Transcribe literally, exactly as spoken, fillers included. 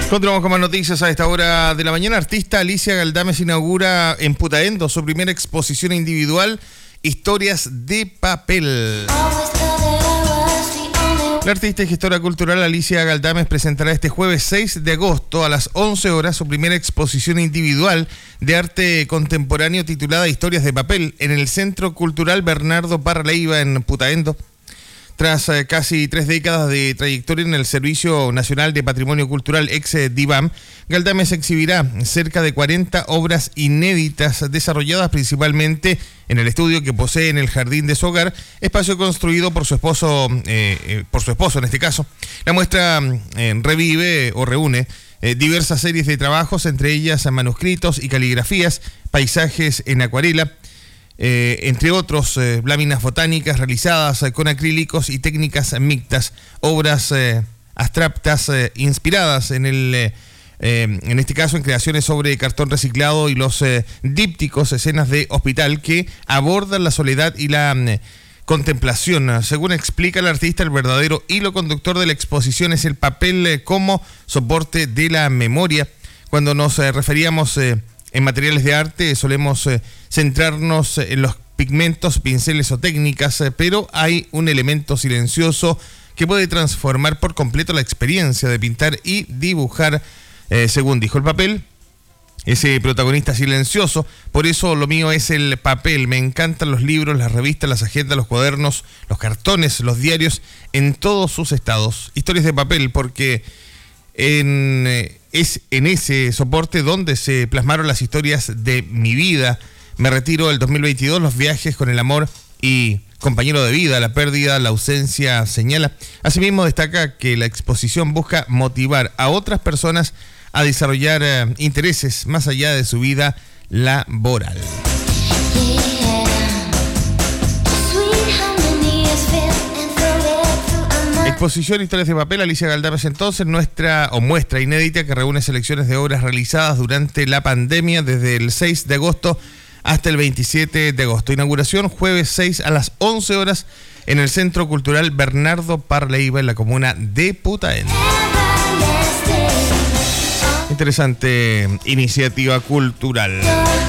Continuamos con más noticias a esta hora de la mañana. Artista Alicia Galdames inaugura en Putaendo su primera exposición individual, Historias de Papel. La artista y gestora cultural Alicia Galdames presentará este jueves seis de agosto a las once horas su primera exposición individual de arte contemporáneo titulada Historias de Papel en el Centro Cultural Bernardo Parra Leiva en Putaendo. Tras eh, casi tres décadas de trayectoria en el Servicio Nacional de Patrimonio Cultural, ex DIVAM, Galdames exhibirá cerca de cuarenta obras inéditas desarrolladas principalmente en el estudio que posee en el jardín de su hogar, espacio construido por su esposo, eh, eh, por su esposo en este caso. La muestra eh, revive o reúne eh, diversas series de trabajos, entre ellas manuscritos y caligrafías, paisajes en acuarela, Eh, entre otros, eh, láminas botánicas realizadas eh, con acrílicos y técnicas mixtas, obras eh, abstractas eh, inspiradas en el eh, eh, en este caso en creaciones sobre cartón reciclado y los eh, dípticos, escenas de hospital que abordan la soledad y la eh, contemplación. Según explica el artista, el verdadero hilo conductor de la exposición es el papel eh, como soporte de la memoria. Cuando nos eh, referíamos eh, en materiales de arte solemos eh, centrarnos en los pigmentos, pinceles o técnicas, eh, pero hay un elemento silencioso que puede transformar por completo la experiencia de pintar y dibujar, eh, según dijo el papel, ese protagonista silencioso. Por eso lo mío es el papel. Me encantan los libros, las revistas, las agendas, los cuadernos, los cartones, los diarios, en todos sus estados. Historias de papel, porque en... Eh, Es en ese soporte donde se plasmaron las historias de mi vida. Me retiro el dos mil veintidós, los viajes con el amor y compañero de vida, la pérdida, la ausencia, señala. Asimismo, destaca que la exposición busca motivar a otras personas a desarrollar eh, intereses más allá de su vida laboral. Exposición Historias de Papel, Alicia Galdames entonces, nuestra o muestra inédita que reúne selecciones de obras realizadas durante la pandemia desde el seis de agosto hasta el veintisiete de agosto. Inauguración jueves seis a las once horas en el Centro Cultural Bernardo Parra Leiva en la comuna de Putaendo. Interesante iniciativa cultural.